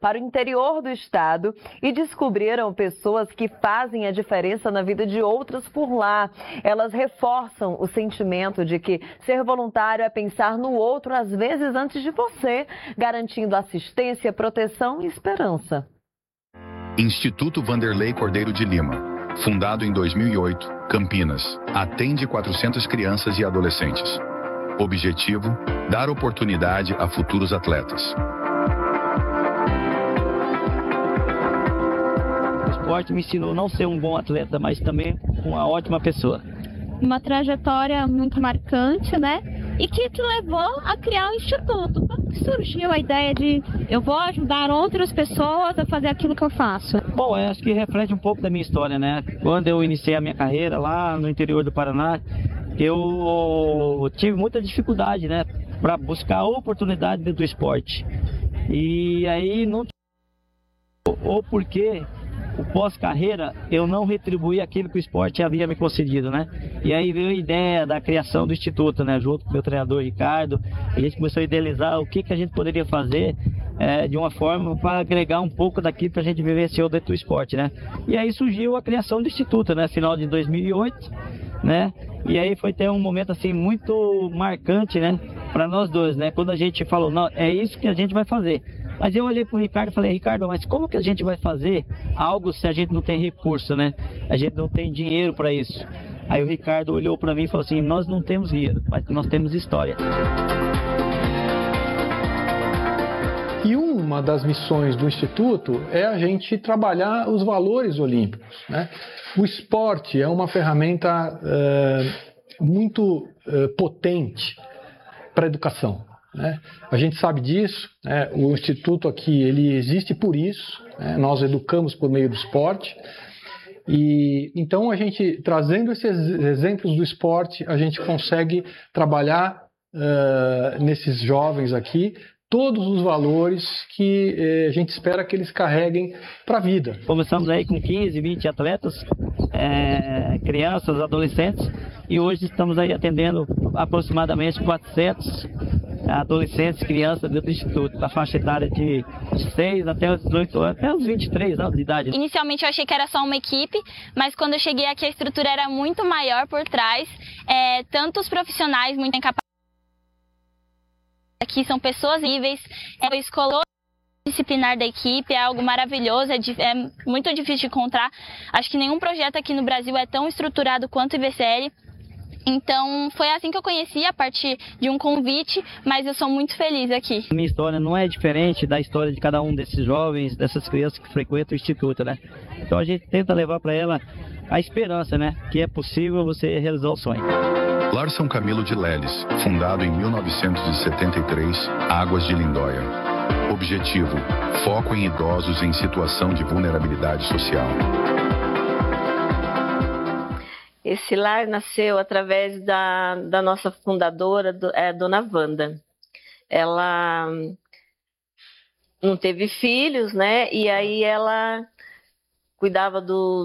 para o interior do estado e descobriram pessoas que fazem a diferença na vida de outras por lá. Elas reforçam o sentimento de que ser voluntário é pensar no outro às vezes antes de você, garantindo assistência, proteção e esperança. Instituto Vanderlei Cordeiro de Lima, fundado em 2008, Campinas, atende 400 crianças e adolescentes. Objetivo: dar oportunidade a futuros atletas. O esporte me ensinou não ser um bom atleta, mas também uma ótima pessoa. Uma trajetória muito marcante, né? E que te levou a criar o Instituto. Como surgiu a ideia de eu vou ajudar outras pessoas a fazer aquilo que eu faço? Bom, acho que reflete um pouco da minha história, né? Quando eu iniciei a minha carreira lá no interior do Paraná, eu tive muita dificuldade, né? Para buscar oportunidade dentro do esporte. E aí, não... ou porque o pós-carreira eu não retribuí aquilo que o esporte havia me concedido, né? E aí veio a ideia da criação do Instituto, né? Junto com o meu treinador Ricardo, a gente começou a idealizar o que a gente poderia fazer de uma forma para agregar um pouco daquilo que a gente vivenciou dentro do esporte, né? E aí surgiu a criação do Instituto, né? Final de 2008, né? E aí foi ter um momento assim muito marcante, né? Para nós dois, né? Quando a gente falou, não, é isso que a gente vai fazer. Mas eu olhei pro Ricardo e falei, Ricardo, mas como que a gente vai fazer algo se a gente não tem recurso, né? A gente não tem dinheiro para isso. Aí o Ricardo olhou para mim e falou assim, nós não temos dinheiro, mas nós temos história. E uma das missões do Instituto é a gente trabalhar os valores olímpicos, né? O esporte é uma ferramenta muito potente para a educação, né? A gente sabe disso, né? O Instituto aqui ele existe por isso, né? Nós educamos por meio do esporte. E então a gente, trazendo esses exemplos do esporte, a gente consegue trabalhar nesses jovens aqui todos os valores que a gente espera que eles carreguem para a vida. Começamos aí com 15, 20 atletas, crianças, adolescentes, e hoje estamos aí atendendo aproximadamente 400 adolescentes, crianças dentro do Instituto, da faixa etária de 6 até os 18 anos, até os 23 anos de idade. Inicialmente eu achei que era só uma equipe, mas quando eu cheguei aqui a estrutura era muito maior por trás, tantos profissionais muito incapazes. Aqui são pessoas níveis, o escolar disciplinar da equipe é algo maravilhoso, é muito difícil de encontrar. Acho que nenhum projeto aqui no Brasil é tão estruturado quanto o IBCL. Então foi assim que eu conheci, a partir de um convite, mas eu sou muito feliz aqui. A minha história não é diferente da história de cada um desses jovens, dessas crianças que frequentam o Instituto, né? Então a gente tenta levar para ela a esperança, né? Que é possível você realizar o sonho. Lar São Camilo de Leles, fundado em 1973, Águas de Lindóia. Objetivo: foco em idosos em situação de vulnerabilidade social. Esse lar nasceu através da nossa fundadora, Dona Wanda. Ela não teve filhos, né? E aí ela cuidava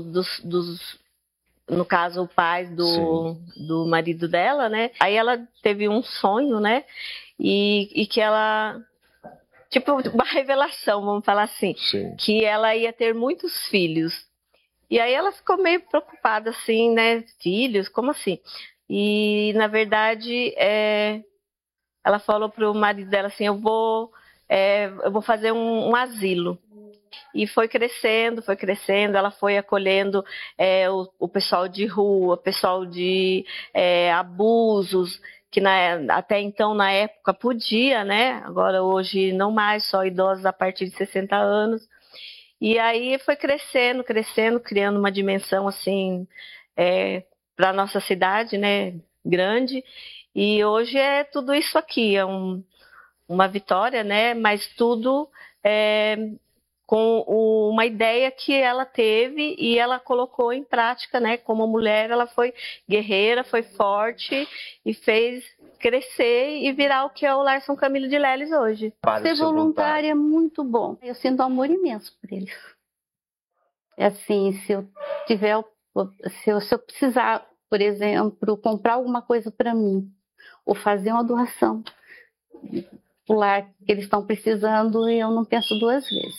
no caso, o pai do marido dela, né? Aí ela teve um sonho, né? E que ela, tipo, uma revelação, vamos falar assim, sim, que ela ia ter muitos filhos. E aí ela ficou meio preocupada, assim, né? Filhos, como assim? E, na verdade, ela falou pro marido dela assim, eu vou fazer um asilo. E foi crescendo, ela foi acolhendo o pessoal de rua, o pessoal de abusos, que até então, na época, podia, né? Agora, hoje, não mais, só idosos a partir de 60 anos. E aí foi crescendo, criando uma dimensão, assim, para a nossa cidade, né? Grande. E hoje é tudo isso aqui, uma vitória, né? Mas tudo com uma ideia que ela teve e ela colocou em prática, né? Como mulher, ela foi guerreira, foi forte e fez crescer e virar o que é o Lar São Camilo de Leles hoje. Ser voluntária é muito bom. Eu sinto um amor imenso por eles. É assim, se eu precisar, por exemplo, comprar alguma coisa para mim ou fazer uma doação, o lar que eles estão precisando, eu não penso duas vezes.